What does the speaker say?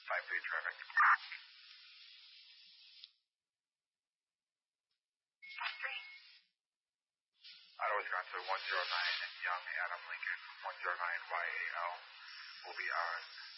5-3 traffic. Auto has gone to 109 Young Adam Lincoln, 109 YAL. Will be on